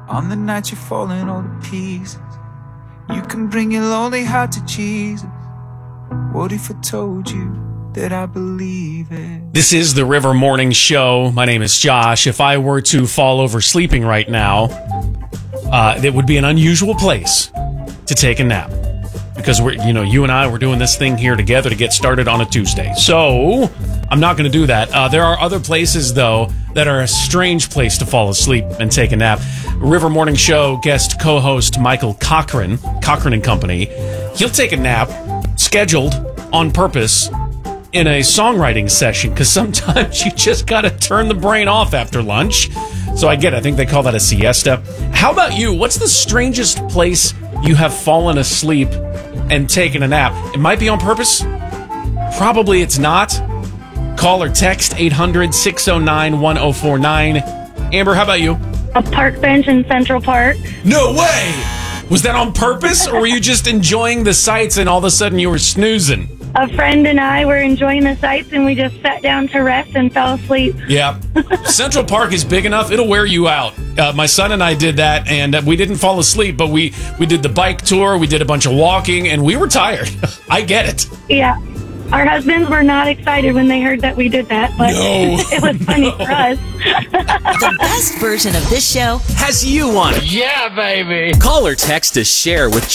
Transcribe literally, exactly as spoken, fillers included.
On the night you're falling all to pieces, you can bring your lonely heart to Jesus. What if I told you that I believe it? This is the River Morning Show. My name is Josh. If I were to fall over sleeping right now, uh, it would be an unusual place to take a nap. Because we're, you know, you and I, we're doing this thing here together to get started on a Tuesday. So I'm not going to do that. Uh, there are other places, though, that are a strange place to fall asleep and take a nap. River Morning Show guest co-host Michael Cochran, Cochran and Company, he'll take a nap scheduled on purpose in a songwriting session, because sometimes you just got to turn the brain off after lunch. So I get it. I think they call that a siesta. How about you? What's the strangest place you have fallen asleep and taken a nap? It might be on purpose. Probably it's not. Call or text eight hundred, six oh nine, one oh four nine. Amber, how about you? A park bench in Central Park. No way! Was that on purpose, or were you just enjoying the sights and all of a sudden you were snoozing? A friend and I were enjoying the sights, and we just sat down to rest and fell asleep. Yeah. Central Park is big enough, it'll wear you out. Uh, my son and I did that, and uh, we didn't fall asleep, but we, we did the bike tour, we did a bunch of walking, and we were tired. I get it. Yeah. Our husbands were not excited when they heard that we did that, but no. it was funny no. for us. The best version of this show has you on it. Yeah, baby. Call or text to share with